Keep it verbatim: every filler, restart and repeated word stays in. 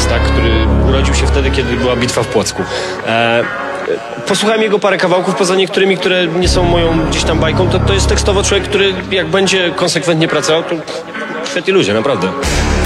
tak, który urodził się wtedy, kiedy była bitwa w Płocku. E, Posłuchałem jego parę kawałków, poza niektórymi, które nie są moją gdzieś tam bajką, to, to jest tekstowo człowiek, który jak będzie konsekwentnie pracował, to świetni ludzie, naprawdę.